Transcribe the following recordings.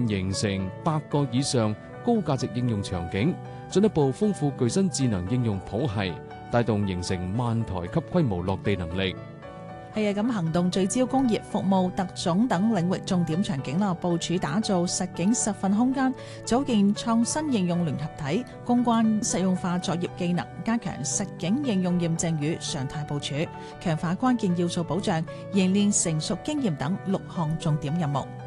面形成100個以上高價值應用場景，進一步豐富具身智能應用譜系，帶動形成萬台級規模落地能力。 係啊，咁行動聚焦工業、服務、特種等領域重點場景啦，部署打造實景實訓空間，組建創新應用聯合體，攻關實用化作業技能，加強實景應用驗證與常態部署，強化關鍵要素保障，凝練成熟經驗等6項重點任務。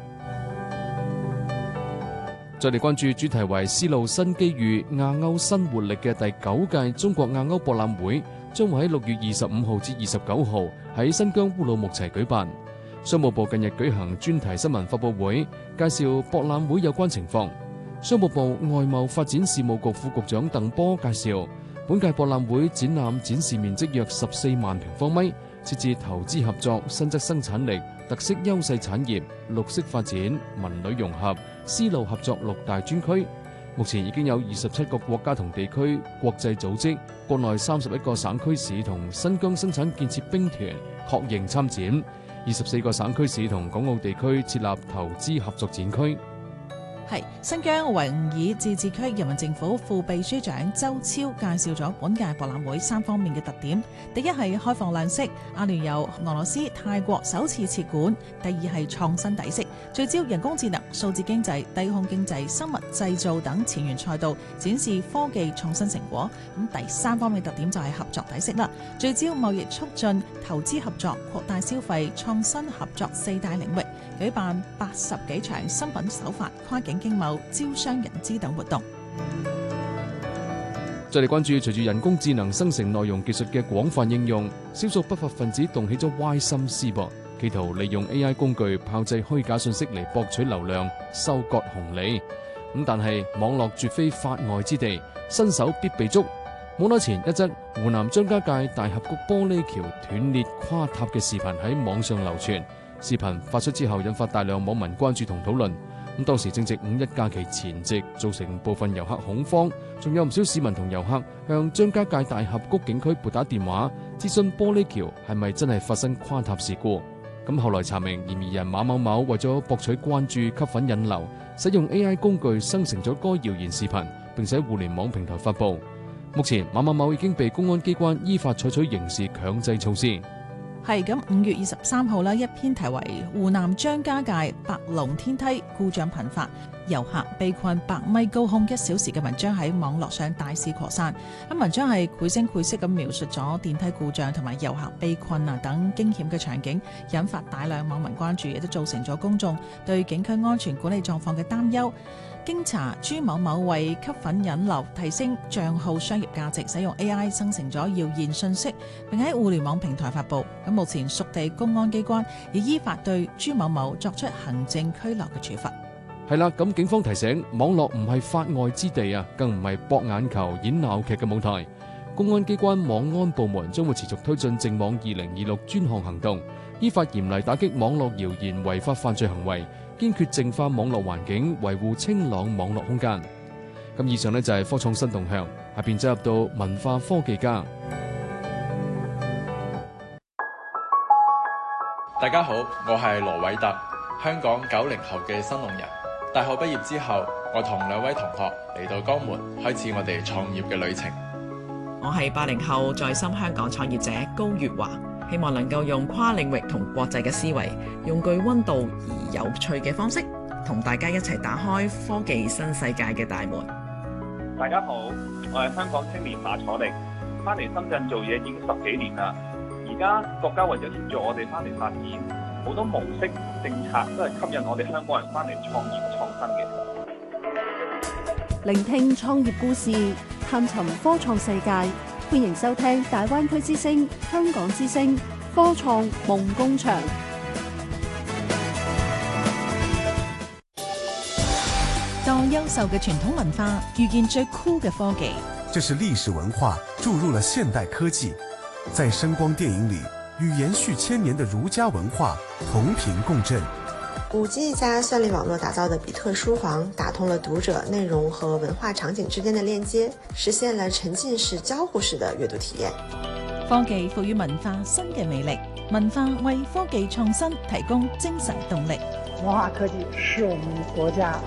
再嚟關注主題為絲路新機遇、亞歐新活力嘅第9屆中國亞歐博覽會，將會喺6月25號至29號喺新疆烏魯木齊舉辦。商務部近日舉行專題新聞發佈會，介紹博覽會有關情況。商務部外貿發展事務局副局長鄧波介紹，本屆博覽會展覽展示面積約14萬平方米，設置投資合作、新質生產力、特色優勢產業、綠色發展、文旅融合、絲路合作6大專區。目前已經有27個國家同地區、國際組織、國內31個省區市同新疆生產建設兵團確認參展，24個省區市同港澳地區設立投資合作展區。 係新疆維吾爾自治區人民政府副秘書長周超介紹咗本屆博覽會3方面嘅特點。第一係開放量式，阿聯酋、俄羅斯、泰國首次設館；第二係創新底色，聚焦人工智能、數字經濟、低空經濟、生物製造等前沿賽道，展示科技創新成果。咁第3方面特點就係合作底色啦，聚焦貿易促進、投資合作、擴大消費、創新合作4大領域，舉辦80幾場新品手法、跨境經貿、招商引資等活動。 再嚟關注，隨住人工智能生成內容技術嘅廣泛應用，少數不法分子動起咗歪心思噃，企圖利用 AI 工具炮製虛假信息嚟博取流量、收割紅利。但係網絡絕非法外之地，新手必被捉。冇耐前一則湖南張家界大峽谷玻璃橋斷裂垮塌嘅視頻喺網上流傳，視頻發出之後引發大量網民關注同討論。當時正值5·1假期前夕，造成部分遊客恐慌，仲有唔少市民同遊客向張家界大峽谷警區撥打電話，諮詢玻璃橋係咪真係發生垮塌事故。後來查明，嫌疑人馬某某為咗博取關注、吸粉引流，使用 AI 工具生成咗該謠言視頻，並且喺互聯網平台發布。目前馬某某已經被公安機關依法採取刑事強制措施。 係咁，5月23號啦，一篇題為《湖南張家界白龍天梯故障頻發，遊客被困100米高空1小時》嘅文章喺網絡上大肆擴散。文章係繪聲繪色咁描述咗電梯故障同埋遊客被困等驚險嘅場景，引發大量網民關注，亦都造成咗公眾對景區安全管理狀況嘅擔憂。經查，朱某某為吸粉引流、提升帳號商業價值，使用 AI 生成咗謠言信息，並喺互聯網平台發布。目前屬地公安機關已依法對朱某某作出行政拘留嘅處罰。 係啦，咁警方提醒，網絡唔係法外之地啊，更唔係博眼球演鬧劇嘅舞台。公安機關網安部門將會持續推進淨網2026專項行動，依法嚴厲打擊網絡謠言違法犯罪行為，堅決淨化網絡環境，維護清朗網絡空間。以上就係科創新動向，下邊走入到文化科技家。 大家好，我係羅偉特，香港90後嘅新農人。大學畢業之後，我同2位同學嚟到江門，開始我哋創業嘅旅程。 我係80後在深香港創業者高月華，希望能夠用跨領域同國際嘅思維，用具溫度而有趣嘅方式，同大家一齊打開科技新世界嘅大門。 大家好，我係香港青年馬楚力，翻嚟深圳做嘢已經10幾年啦。而家國家為咗協助我哋翻嚟發展，好多模式政策都係吸引我哋香港人翻嚟創業創新嘅。 聆聽創業故事，探尋科創世界，歡迎收聽大灣區之聲、香港之聲科創夢工場。 當優秀嘅傳統文化遇見最酷嘅科技， 這是歷史文化注入了現代科技，在聲光電影裏與延續1000年的儒家文化同頻共振。 5G 加算力網絡打造的比特書房，打通了讀者內容和文化場景之間的鏈接，實現了沉浸式交互式的閱讀體驗。 科技賦予文化新嘅魅力，文化為科技創新提供精神動力。 文化科技是我們國家